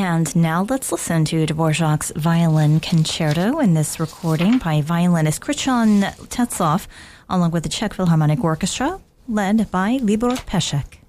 And now let's listen to Dvorak's Violin Concerto in this recording by violinist Krystian Tetsov, along with the Czech Philharmonic Orchestra, led by Libor Pešek.